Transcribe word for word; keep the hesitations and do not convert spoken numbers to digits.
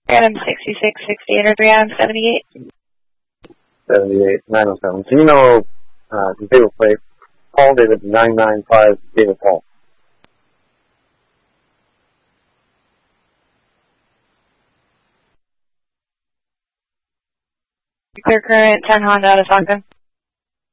Adam sixty-six sixty-eight or three Adam seventy-eight. seventy-eight nine oh seven. Do you know uh, the David plate? Paul David nine nine five David Paul. Clear current ten Honda Osaka.